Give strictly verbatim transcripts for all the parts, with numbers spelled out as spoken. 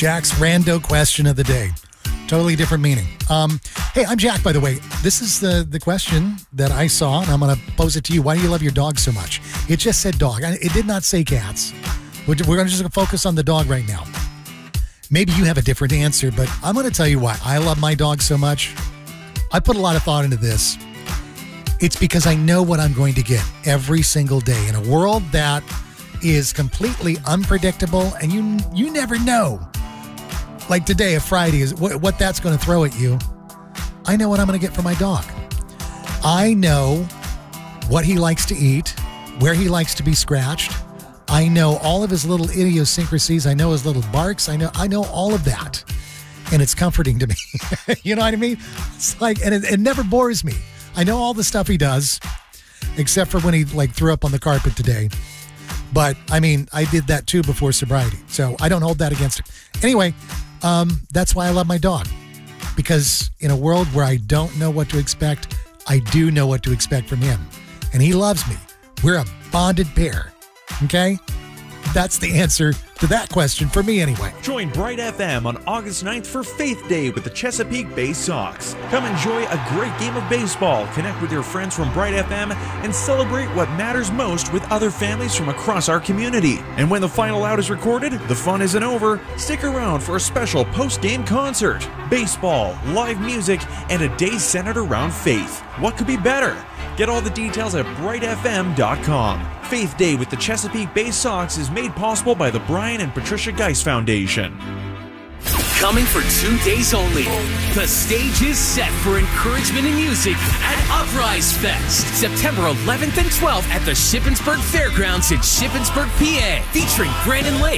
Jack's rando question of the day. Totally different meaning. Um, hey, I'm Jack, by the way. This is the, the question that I saw, and I'm going to pose it to you. Why do you love your dog so much? It just said dog. It did not say cats. We're, we're going to just focus on the dog right now. Maybe you have a different answer, but I'm going to tell you why I love my dog so much. I put a lot of thought into this. It's because I know what I'm going to get every single day in a world that is completely unpredictable, and you you never know. Like today, a Friday, is what, what that's going to throw at you. I know what I'm going to get from my dog. I know what he likes to eat, where he likes to be scratched. I know all of his little idiosyncrasies. I know his little barks. I know I know all of that, and it's comforting to me. You know what I mean? It's like, and it, it never bores me. I know all the stuff he does, except for when he like threw up on the carpet today. But I mean, I did that too before sobriety, so I don't hold that against him. Anyway, um, that's why I love my dog, because in a world where I don't know what to expect, I do know what to expect from him, and he loves me. We're a bonded pair. Okay? That's the answer to that question for me anyway. Join Bright F M on August ninth for Faith Day with the Chesapeake Bay Sox. Come enjoy a great game of baseball, connect with your friends from Bright F M, and celebrate what matters most with other families from across our community. And when the final out is recorded, the fun isn't over. Stick around for a special post-game concert. Baseball, live music, and a day centered around faith. What could be better? Get all the details at bright f m dot com. Faith Day with the Chesapeake Bay Sox is made possible by the Brian and Patricia Geis Foundation. Coming for two days only. The stage is set for encouragement and music at Uprise Fest. September eleventh and twelfth at the Shippensburg Fairgrounds in Shippensburg, P A. Featuring Brandon Lake,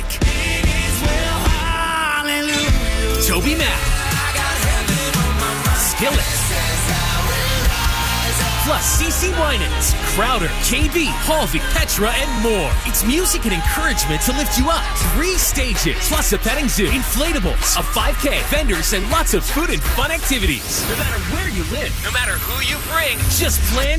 Toby Mac, Skillet, plus C C Winans, Crowder, K B, Halvey, Petra, and more. It's music and encouragement to lift you up. Three stages, plus a petting zoo, inflatables, a five K, vendors, and lots of food and fun activities. No matter where you live, no matter who you bring, just plan